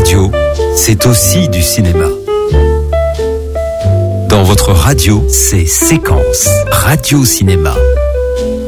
radio, c'est aussi du cinéma. Dans votre radio, c'est Séquence Radio Cinéma.